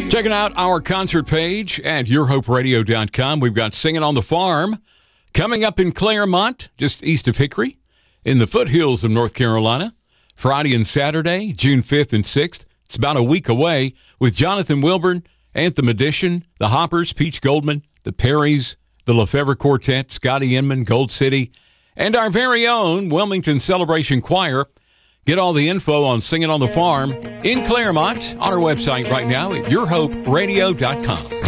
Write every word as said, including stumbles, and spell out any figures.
Checking out our concert page at your hope radio dot com. We've got Singing on the Farm coming up in Claremont, just east of Hickory, in the foothills of North Carolina, Friday and Saturday, June fifth and sixth. It's about a week away with Jonathan Wilburn, Anthem Edition, the Hoppers, Peach Goldman, the Perrys, the Lefevre Quartet, Scotty Inman, Gold City, and our very own Wilmington Celebration Choir. Get all the info on Singing on the Farm in Claremont on our website right now at your hope radio dot com.